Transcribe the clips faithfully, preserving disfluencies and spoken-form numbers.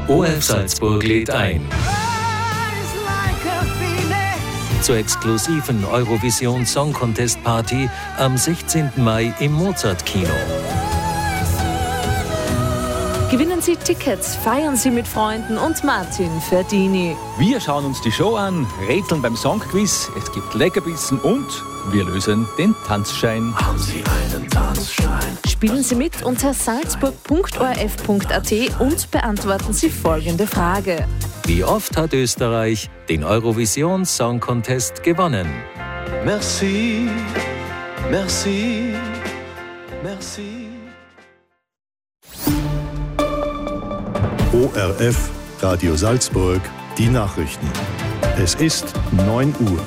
O F Salzburg lädt ein zur exklusiven Eurovision Song Contest Party am sechzehnten Mai im Mozart-Kino. Gewinnen Sie Tickets, feiern Sie mit Freunden und Martin Verdini. Wir schauen uns die Show an, rätseln beim Songquiz, es gibt Leckerbissen und wir lösen den Tanzschein. Haben Sie einen Tanzschein? Spielen Sie mit unter salzburg punkt o r f punkt a t und beantworten Sie folgende Frage. Wie oft hat Österreich den Eurovision Song Contest gewonnen? Merci, merci, merci. O R F, Radio Salzburg, die Nachrichten. Es ist neun Uhr.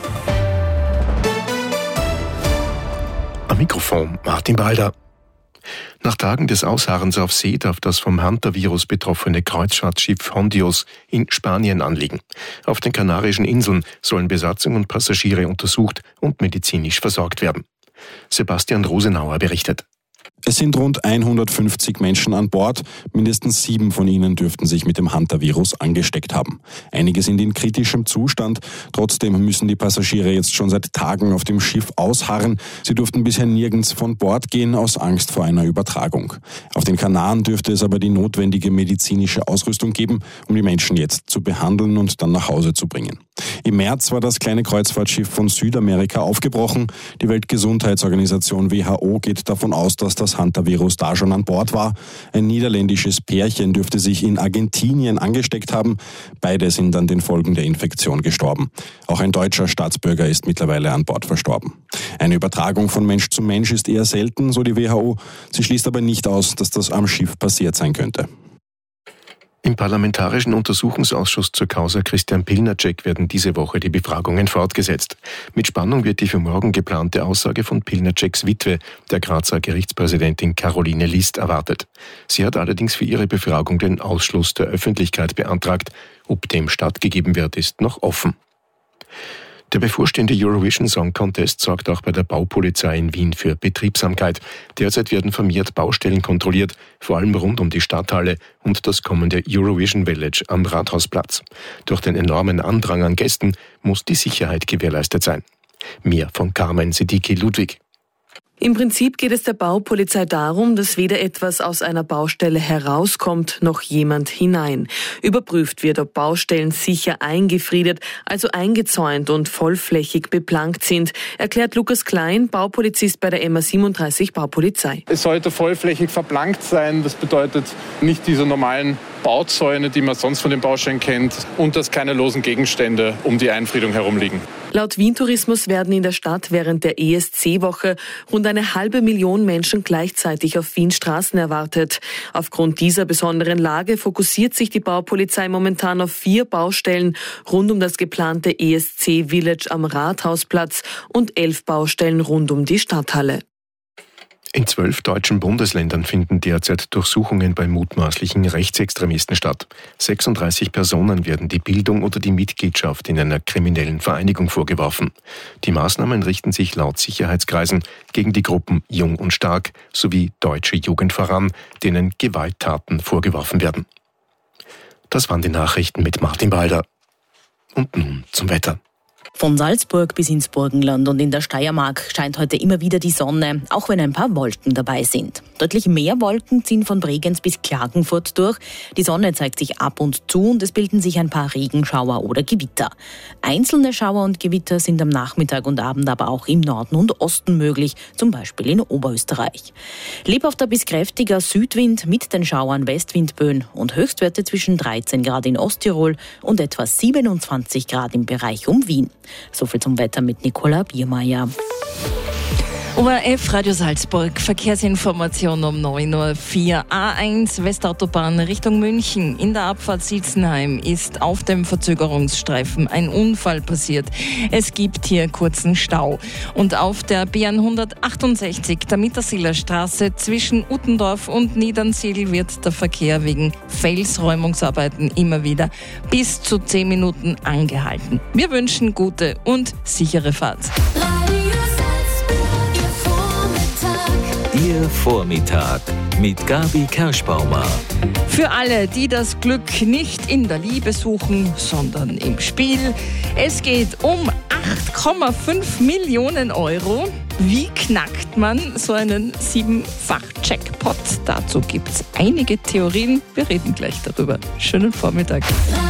Am Mikrofon Martin Balder. Nach Tagen des Ausharrens auf See darf das vom Hantavirus betroffene Kreuzfahrtschiff Hondios in Spanien anlegen. Auf den Kanarischen Inseln sollen Besatzung und Passagiere untersucht und medizinisch versorgt werden. Sebastian Rosenauer berichtet. Es sind rund hundertfünfzig Menschen an Bord. Mindestens sieben von ihnen dürften sich mit dem Hantavirus angesteckt haben. Einige sind in kritischem Zustand. Trotzdem müssen die Passagiere jetzt schon seit Tagen auf dem Schiff ausharren. Sie durften bisher nirgends von Bord gehen, aus Angst vor einer Übertragung. Auf den Kanaren dürfte es aber die notwendige medizinische Ausrüstung geben, um die Menschen jetzt zu behandeln und dann nach Hause zu bringen. Im März war das kleine Kreuzfahrtschiff von Südamerika aufgebrochen. Die Weltgesundheitsorganisation W H O geht davon aus, dass das Hantavirus da schon an Bord war. Ein niederländisches Pärchen dürfte sich in Argentinien angesteckt haben. Beide sind an den Folgen der Infektion gestorben. Auch ein deutscher Staatsbürger ist mittlerweile an Bord verstorben. Eine Übertragung von Mensch zu Mensch ist eher selten, so die W H O. Sie schließt aber nicht aus, dass das am Schiff passiert sein könnte. Im Parlamentarischen Untersuchungsausschuss zur Causa Christian Pilnacek werden diese Woche die Befragungen fortgesetzt. Mit Spannung wird die für morgen geplante Aussage von Pilnaceks Witwe, der Grazer Gerichtspräsidentin Caroline List, erwartet. Sie hat allerdings für ihre Befragung den Ausschluss der Öffentlichkeit beantragt. Ob dem stattgegeben wird, ist noch offen. Der bevorstehende Eurovision Song Contest sorgt auch bei der Baupolizei in Wien für Betriebsamkeit. Derzeit werden vermehrt Baustellen kontrolliert, vor allem rund um die Stadthalle und das kommende Eurovision Village am Rathausplatz. Durch den enormen Andrang an Gästen muss die Sicherheit gewährleistet sein. Mehr von Carmen Sediki-Ludwig. Im Prinzip geht es der Baupolizei darum, dass weder etwas aus einer Baustelle herauskommt, noch jemand hinein. Überprüft wird, ob Baustellen sicher eingefriedet, also eingezäunt und vollflächig beplankt sind, erklärt Lukas Klein, Baupolizist bei der M A siebenunddreißig Baupolizei. Es sollte vollflächig verplankt sein, das bedeutet nicht diese normalen Bauzäune, die man sonst von den Baustellen kennt, und dass keine losen Gegenstände um die Einfriedung herumliegen. Laut Wien Tourismus werden in der Stadt während der E S C-Woche rund eine halbe Million Menschen gleichzeitig auf Wiens Straßen erwartet. Aufgrund dieser besonderen Lage fokussiert sich die Baupolizei momentan auf vier Baustellen rund um das geplante E S C-Village am Rathausplatz und elf Baustellen rund um die Stadthalle. In zwölf deutschen Bundesländern finden derzeit Durchsuchungen bei mutmaßlichen Rechtsextremisten statt. sechsunddreißig Personen werden die Bildung oder die Mitgliedschaft in einer kriminellen Vereinigung vorgeworfen. Die Maßnahmen richten sich laut Sicherheitskreisen gegen die Gruppen Jung und Stark sowie Deutsche Jugend voran, denen Gewalttaten vorgeworfen werden. Das waren die Nachrichten mit Martin Balder. Und nun zum Wetter. Von Salzburg bis ins Burgenland und in der Steiermark scheint heute immer wieder die Sonne, auch wenn ein paar Wolken dabei sind. Deutlich mehr Wolken ziehen von Bregenz bis Klagenfurt durch. Die Sonne zeigt sich ab und zu und es bilden sich ein paar Regenschauer oder Gewitter. Einzelne Schauer und Gewitter sind am Nachmittag und Abend aber auch im Norden und Osten möglich, zum Beispiel in Oberösterreich. Lebhafter bis kräftiger Südwind mit den Schauern, Westwindböen und Höchstwerte zwischen dreizehn Grad in Osttirol und etwa siebenundzwanzig Grad im Bereich um Wien. Soviel zum Wetter mit Nicola Biermeier. O R F Radio Salzburg, Verkehrsinformation um neun Uhr vier. A eins Westautobahn Richtung München. In der Abfahrt Silzenheim ist auf dem Verzögerungsstreifen ein Unfall passiert. Es gibt hier kurzen Stau. Und auf der B hundertachtundsechzig, der Mittersiler Straße zwischen Uttendorf und Niedernsiel wird der Verkehr wegen Felsräumungsarbeiten immer wieder bis zu zehn Minuten angehalten. Wir wünschen gute und sichere Fahrt. Ihr Vormittag mit Gabi Kerschbaumer. Für alle, die das Glück nicht in der Liebe suchen, sondern im Spiel. Es geht um acht Komma fünf Millionen Euro. Wie knackt man so einen Siebenfach-Jackpot? Dazu gibt es einige Theorien. Wir reden gleich darüber. Schönen Vormittag.